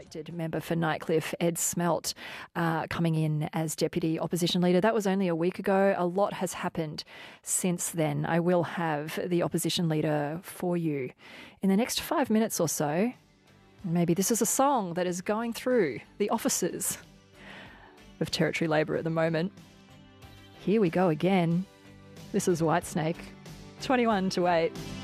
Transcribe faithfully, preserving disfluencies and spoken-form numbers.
elected member for Nightcliff, Ed Smelt, uh, coming in as Deputy Opposition Leader. That was only a week ago. A lot has happened since then. I will have the Opposition Leader for you in the next five minutes or so. Maybe this is a song that is going through the offices of Territory Labor at the moment. Here we go again. This is Whitesnake, twenty-one to eight.